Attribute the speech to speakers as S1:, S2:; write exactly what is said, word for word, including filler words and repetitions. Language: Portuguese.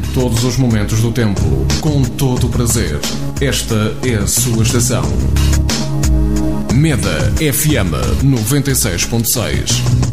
S1: Todos os momentos do tempo, com todo o prazer. Esta é a sua estação. Meda F M noventa e seis ponto seis.